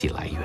的来源。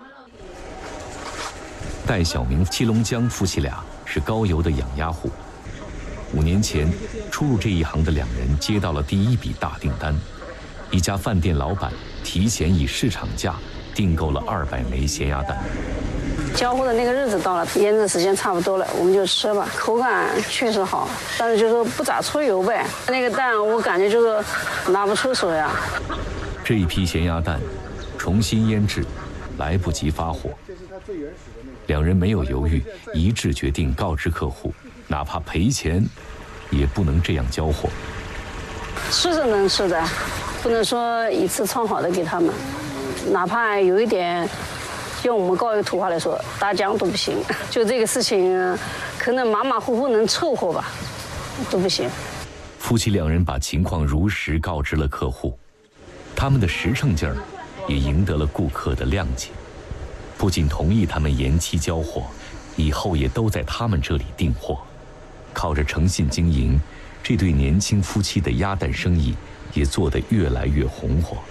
戴小明、戚龙江夫妻俩是高邮的养鸭户。5年前，初入这一行的两人接到了第一笔大订单，一家饭店老板提前以市场价订购了200枚咸鸭蛋。 交货的那个日子到了，腌制时间差不多了，我们就吃吧。口感确实好，但是就是不咋出油呗。那个蛋我感觉就是拿不出手呀。 这一批咸鸭蛋重新腌制，来不及发货。两人没有犹豫，一致决定告知客户，哪怕赔钱，也不能这样交货。 吃是能吃的，不能说一次创好的给他们，哪怕有一点，用我们高邮土话来说，打浆都不行。就这个事情，可能马马虎虎能凑合吧，都不行。 夫妻两人把情况如实告知了客户，他们的实诚劲儿也赢得了顾客的谅解。不仅同意他们延期交货，以后也都在他们这里订货。靠着诚信经营，这对年轻夫妻的鸭蛋生意也做得越来越红火。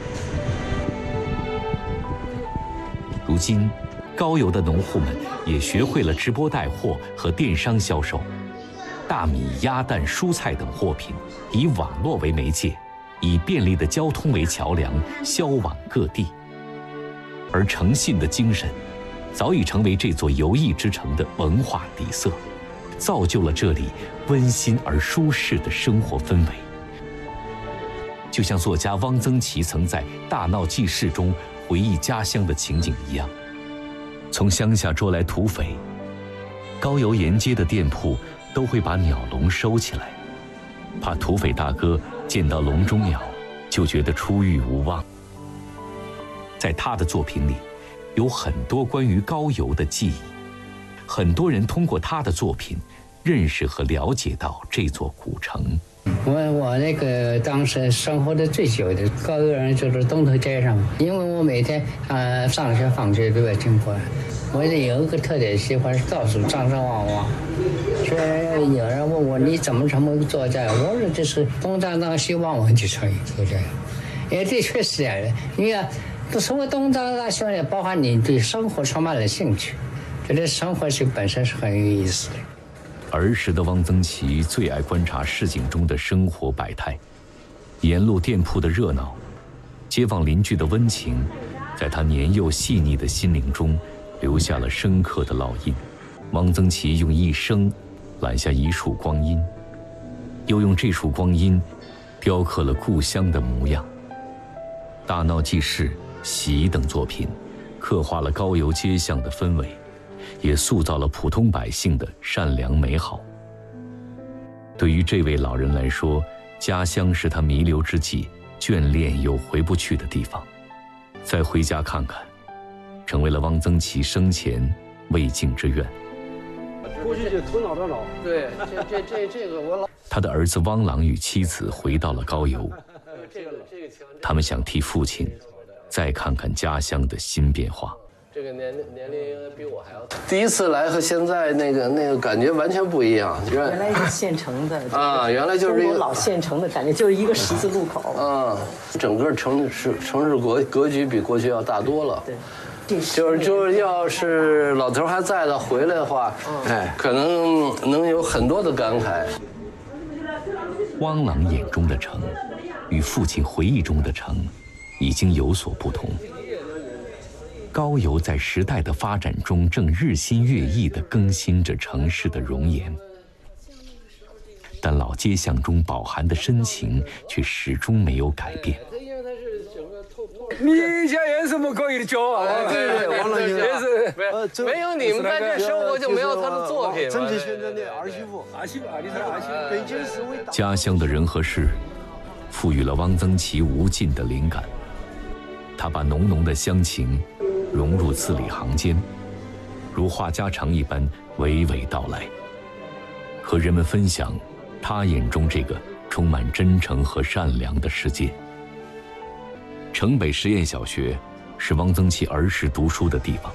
如今，高邮的农户们也学会了直播带货和电商销售，大米、鸭蛋、蔬菜等货品以网络为媒介，以便利的交通为桥梁，销往各地。而诚信的精神，早已成为这座邮艺之城的文化底色，造就了这里温馨而舒适的生活氛围。就像作家汪曾祺曾在《大闹记事》中回忆家乡的情景一样，从乡下捉来土匪，高邮沿街的店铺都会把鸟笼收起来，怕土匪大哥见到笼中鸟就觉得出狱无望。在他的作品里，有很多关于高邮的记忆，很多人通过他的作品认识和了解到这座古城。 我那个当时生活的最久的高邮人就是东头街上，因为我每天上学放学都要经过。我有一个特点，喜欢到处张张望望。所以有人问我你怎么成为作家，我说这是东张张西望望就成为作家。也的确是这样的，因为不所谓东张张西望也包含你对生活充满了兴趣，觉得生活是本身是很有意思的。 儿时的汪曾祺最爱观察市井中的生活百态，沿路店铺的热闹，街坊邻居的温情，在他年幼细腻的心灵中留下了深刻的烙印。汪曾祺用一生揽下一束光阴，又用这束光阴雕刻了故乡的模样。《大闹记事》《喜》等作品刻画了高邮街巷的氛围，也塑造了普通百姓的善良美好。对于这位老人来说，家乡是他弥留之际眷恋又回不去的地方，再回家看看，成为了汪曾祺生前未竟之愿。 过去就头脑着脑，对，这个我老。 他的儿子汪朗与妻子回到了高邮，他们想替父亲再看看家乡的新变化。 这个年龄比我还要大。第一次来和现在那个感觉完全不一样。 原来是县城的啊，原来就是一个老县城的感觉，就是一个十字路口。 啊，整个城市格局比过去要大多了。 对。 就是要是老头还在的回来的话，可能能有很多的感慨。 汪朗眼中的城，与父亲回忆中的城，已经有所不同。高邮在时代的发展中，正日新月异地更新着城市的容颜，但老街巷中饱含的深情却始终没有改变。 你家也是么高邮的骄傲啊！ 对，王老师是没有你们在这生活，就没有他的作品。 曾经选择的儿媳妇，你是儿媳妇。北京市委家乡的人和事，赋予了汪曾祺无尽的灵感。他把浓浓的乡情融入字里行间，如话家常一般娓娓道来，和人们分享他眼中这个充满真诚和善良的世界。城北实验小学是汪曾祺儿时读书的地方。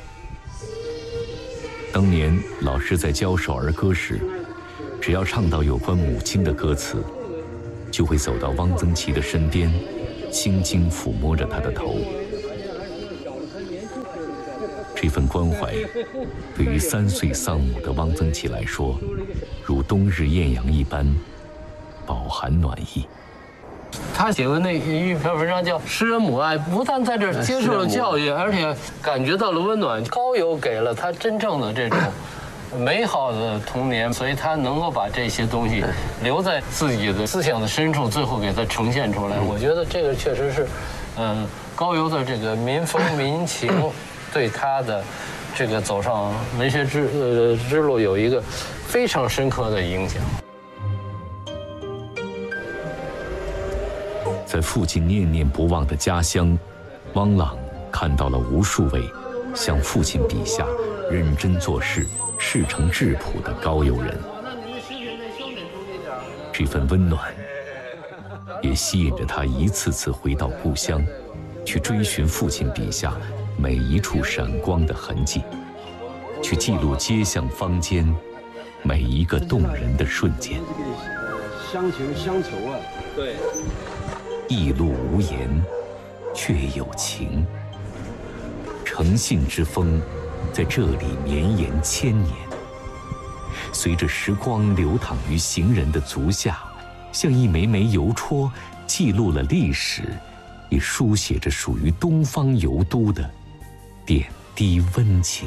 当年老师在教授儿歌时，只要唱到有关母亲的歌词，就会走到汪曾祺的身边，轻轻抚摸着他的头。 这份关怀，对于3岁丧母的汪曾祺来说，如冬日艳阳一般，饱含暖意。 他写的那一篇文章叫《诗人母爱》，不但在这儿接受了教育，而且感觉到了温暖。高邮给了他真正的这种美好的童年，所以他能够把这些东西留在自己的思想的深处，最后给它呈现出来。我觉得这个确实是，高邮的这个民风民情对他的这个走上文学之路有一个非常深刻的影响。 在父亲念念不忘的家乡，汪朗看到了无数位像父亲笔下认真做事、事成质朴的高邮人。这份温暖也吸引着他一次次回到故乡，去追寻父亲笔下每一处闪光的痕迹，去记录街巷坊间每一个动人的瞬间。 乡情乡愁啊，对。 驿路无言，却有情。诚信之风，在这里绵延1000年。随着时光流淌于行人的足下，像一枚枚邮戳，记录了历史，也书写着属于东方邮都的点滴温情。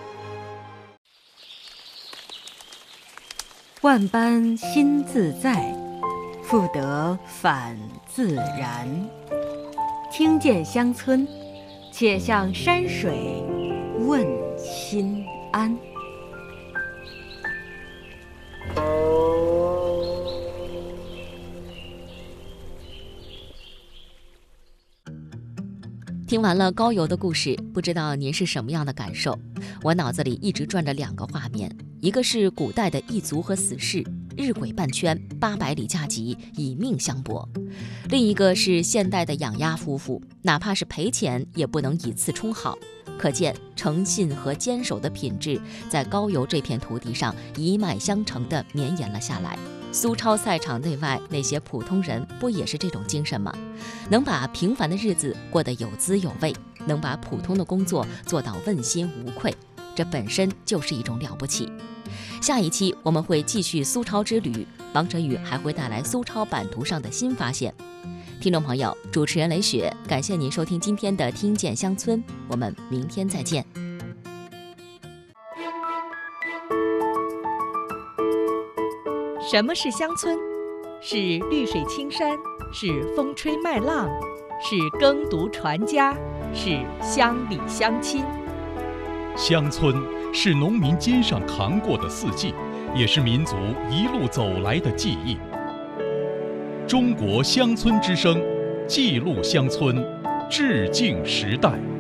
万般心自在，复得返自然。听见乡村，且向山水问心安。 听完了高邮的故事，不知道您是什么样的感受？我脑子里一直转着2个画面，一个是古代的异族和死士，日晷半圈，800里加急，以命相搏；另一个是现代的养鸭夫妇，哪怕是赔钱也不能以次充好。可见诚信和坚守的品质在高邮这片土地上一脉相承地绵延了下来。苏超赛场内外那些普通人不也是这种精神吗？能把平凡的日子过得有滋有味，能把普通的工作做到问心无愧，这本身就是一种了不起。下一期我们会继续苏超之旅，王晨宇还会带来苏超版图上的新发现。听众朋友，主持人雷雪，感谢您收听今天的听见乡村，我们明天再见。 什么是乡村？是绿水青山，是风吹麦浪，是耕读传家，是乡里乡亲。 乡村是农民肩上扛过的4季，也是民族一路走来的记忆。中国乡村之声，记录乡村，致敬时代。